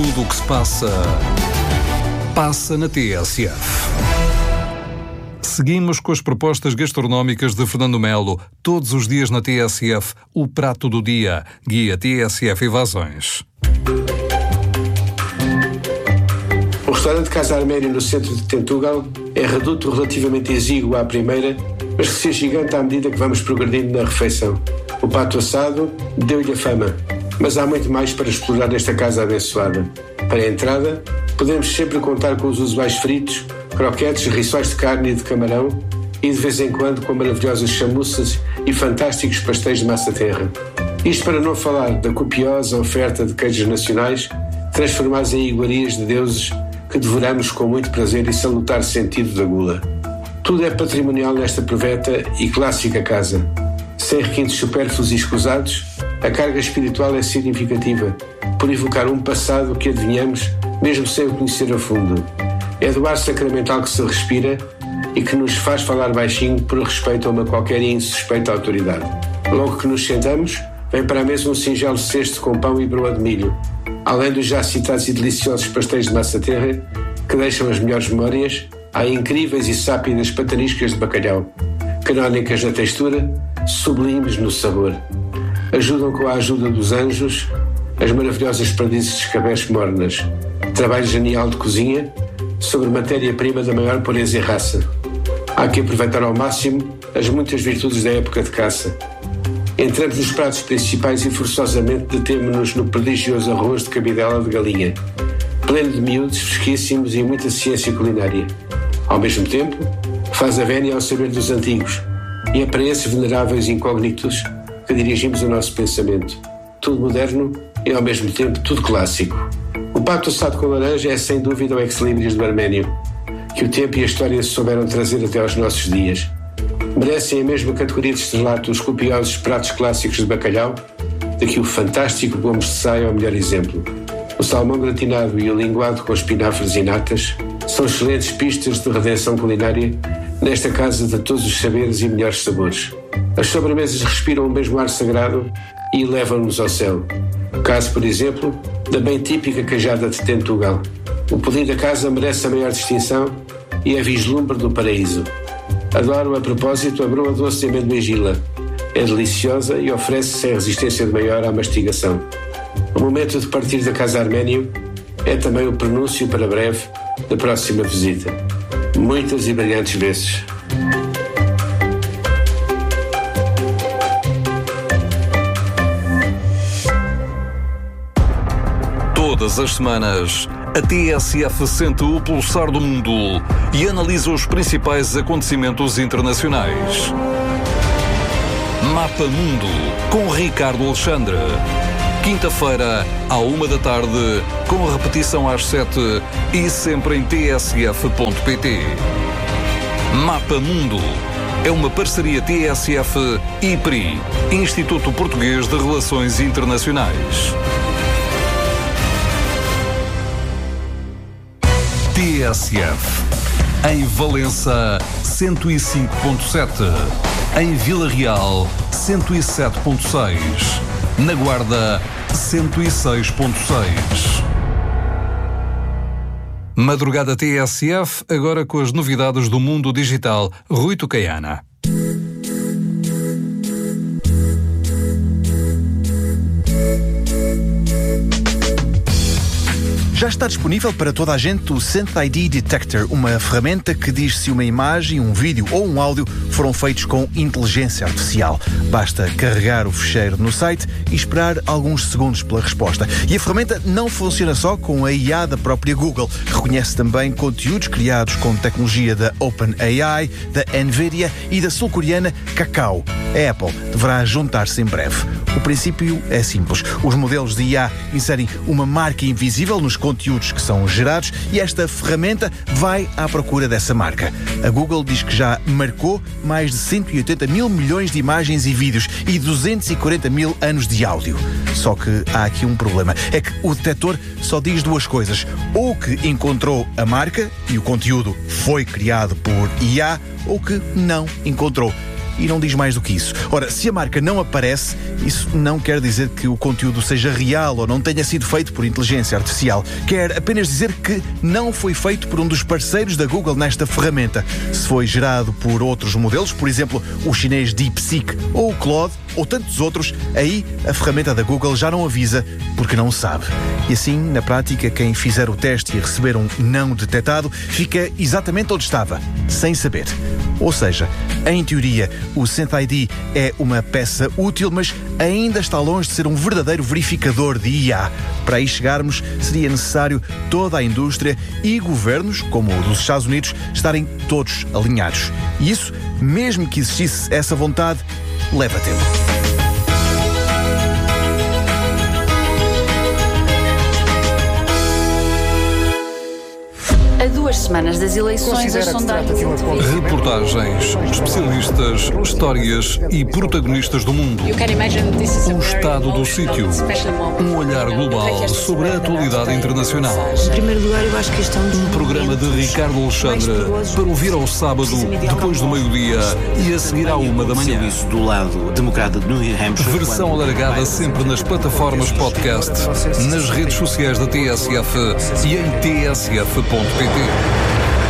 Tudo o que se passa na TSF. Seguimos com as propostas gastronómicas de Fernando Melo. Todos os dias na TSF, o prato do dia. Guia TSF Evasões. O restaurante Casa Arménio no centro de Tentugal é reduto relativamente exíguo à primeira, mas que se agiganta à medida que vamos progredindo na refeição. O pato assado deu-lhe a fama, mas há muito mais para explorar nesta casa abençoada. Para a entrada, podemos sempre contar com os usuais fritos, croquetes, rissóis de carne e de camarão e de vez em quando com maravilhosas chamuças e fantásticos pastéis de massa terra. Isto para não falar da copiosa oferta de queijos nacionais transformados em iguarias de deuses que devoramos com muito prazer e salutar sentido da gula. Tudo é patrimonial nesta proveta e clássica casa. Sem requintes supérfluos e escusados, a carga espiritual é significativa, por evocar um passado que adivinhamos mesmo sem o conhecer a fundo. É do ar sacramental que se respira e que nos faz falar baixinho por respeito a uma qualquer e insuspeita autoridade. Logo que nos sentamos, vem para a mesa um singelo cesto com pão e broa de milho, além dos já citados e deliciosos pastéis de massa terra, que deixam as melhores memórias, há incríveis e sápidas pataniscas de bacalhau, canónicas na textura, sublimes no sabor. Ajudam com a ajuda dos anjos as maravilhosas perdizes de escabeche mornas, trabalho genial de cozinha sobre matéria-prima da maior pureza e raça. Há que aproveitar ao máximo as muitas virtudes da época de caça. Entramos nos pratos principais e forçosamente detemo-nos no prodigioso arroz de cabidela de galinha, pleno de miúdos, fresquíssimos e muita ciência culinária. Ao mesmo tempo, faz a vénia ao saber dos antigos e é para esses veneráveis incógnitos que dirigimos o nosso pensamento. Tudo moderno e ao mesmo tempo tudo clássico. O pato assado com laranja é sem dúvida o ex-libris do Arménio, que o tempo e a história se souberam trazer até aos nossos dias. Merecem a mesma categoria de estrelato os copiosos pratos clássicos de bacalhau, daqui o fantástico Gomes de Saia ao melhor exemplo. O salmão gratinado e o linguado com espinafres e natas são excelentes pistas de redenção culinária nesta casa de todos os saberes e melhores sabores. As sobremesas respiram o mesmo ar sagrado e levam-nos ao céu. Caso, por exemplo, da bem típica cajada de Tentugal. O pudim da casa merece a maior distinção e é vislumbre do paraíso. Adoro, a propósito, a broa doce de amendoim Gila. É deliciosa e oferece sem resistência de maior à mastigação. O momento de partir da Casa Arménio é também o prenúncio para breve da próxima visita. Muitas e brilhantes vezes. Todas as semanas, a TSF sente o pulsar do mundo e analisa os principais acontecimentos internacionais. Mapa Mundo, com Ricardo Alexandre. Quinta-feira, à 1h, com repetição às 7h e sempre em tsf.pt. Mapa Mundo é uma parceria TSF-IPRI, Instituto Português de Relações Internacionais. TSF. Em Valença, 105.7. Em Vila Real, 107.6. Na Guarda, 106.6. Madrugada TSF, agora com as novidades do mundo digital. Rui Tucaiana. Já está disponível para toda a gente o Scent ID Detector, uma ferramenta que diz se uma imagem, um vídeo ou um áudio foram feitos com inteligência artificial. Basta carregar o ficheiro no site e esperar alguns segundos pela resposta. E a ferramenta não funciona só com a IA da própria Google. Reconhece também conteúdos criados com tecnologia da OpenAI, da NVIDIA e da sul-coreana Kakao. A Apple deverá juntar-se em breve. O princípio é simples. Os modelos de IA inserem uma marca invisível nos conteúdos que são gerados e esta ferramenta vai à procura dessa marca. A Google diz que já marcou mais de 180 mil milhões de imagens e vídeos e 240 mil anos de áudio. Só que há aqui um problema. É que o detector só diz duas coisas. Ou que encontrou a marca e o conteúdo foi criado por IA, ou que não encontrou. e não diz mais do que isso. Ora, se a marca não aparece, isso não quer dizer que o conteúdo seja real ou não tenha sido feito por inteligência artificial. Quer apenas dizer que não foi feito por um dos parceiros da Google nesta ferramenta. Se foi gerado por outros modelos, por exemplo, o chinês DeepSeek ou o Claude, ou tantos outros, aí a ferramenta da Google já não avisa porque não sabe. E assim, na prática, quem fizer o teste e receber um não detectado fica exatamente onde estava, sem saber. Ou seja, em teoria, o Scent ID é uma peça útil, mas ainda está longe de ser um verdadeiro verificador de IA. Para aí chegarmos, seria necessário toda a indústria e governos, como o dos Estados Unidos, estarem todos alinhados. E isso, mesmo que existisse essa vontade, leva tempo. A 2 semanas das eleições, as sondagens... Reportagens, especialistas, histórias e protagonistas do mundo. O estado do sítio. Um olhar global sobre a atualidade internacional. Em primeiro lugar, eu acho que isto é Um programa de Ricardo Alexandre para ouvir ao sábado, depois do meio-dia e a seguir à 1 da manhã. Do lado democrata de New Hampshire. Versão alargada sempre nas plataformas podcast, nas redes sociais da TSF e em tsf.pt.